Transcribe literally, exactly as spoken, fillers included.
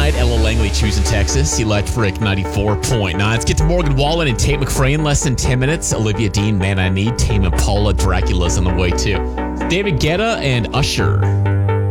tonight. Ella Langley choosing Texas. Electric ninety-four point nine. Let's get to Morgan Wallen and Tate McRae in less than ten minutes. Olivia Dean, Man I Need. Tame Impala, Dracula's on the way too. David Guetta and Usher.